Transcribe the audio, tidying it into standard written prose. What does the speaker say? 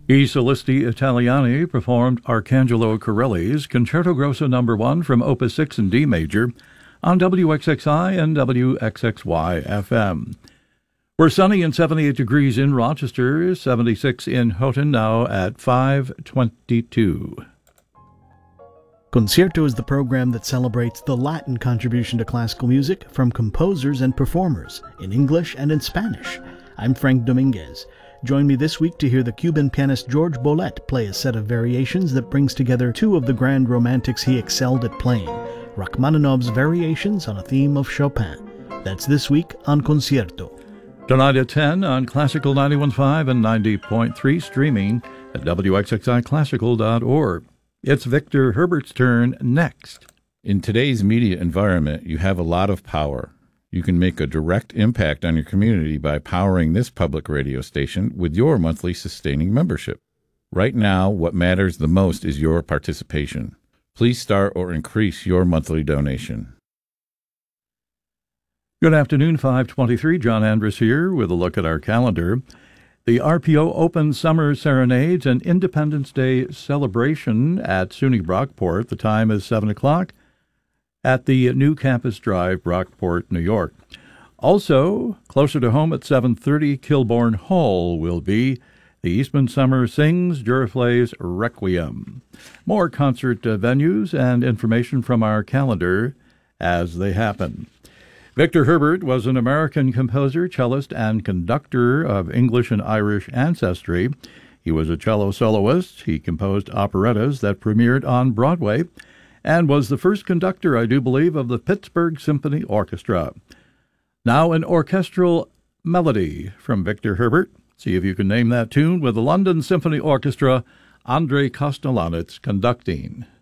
I Solisti Italiani performed Arcangelo Corelli's Concerto Grosso No. 1 from Opus 6 in D major on WXXI and WXXY FM. We're sunny and 78 degrees in Rochester, 76 in Houghton, now at 5:22. Concierto is the program that celebrates the Latin contribution to classical music from composers and performers in English and in Spanish. I'm Frank Dominguez. Join me this week to hear the Cuban pianist George Bolet play a set of variations that brings together two of the grand romantics he excelled at playing, Rachmaninoff's variations on a theme of Chopin. That's this week on Concierto. Tonight at 10 on Classical 91.5 and 90.3, streaming at wxxiclassical.org. It's Victor Herbert's turn next. In today's media environment, you have a lot of power. You can make a direct impact on your community by powering this public radio station with your monthly sustaining membership. Right now, what matters the most is your participation. Please start or increase your monthly donation. Good afternoon, 5:23. John Andrus here with a look at our calendar. The RPO Open Summer Serenades and Independence Day celebration at SUNY Brockport. The time is 7 o'clock at the New Campus Drive, Brockport, New York. Also, closer to home at 7:30, Kilbourne Hall will be the Eastman Summer Sings Duraflay's Requiem. More concert venues and information from our calendar as they happen. Victor Herbert was an American composer, cellist, and conductor of English and Irish ancestry. He was a cello soloist. He composed operettas that premiered on Broadway and was the first conductor, I do believe, of the Pittsburgh Symphony Orchestra. Now an orchestral melody from Victor Herbert. See if you can name that tune with the London Symphony Orchestra, Andrei Kostelanetz conducting.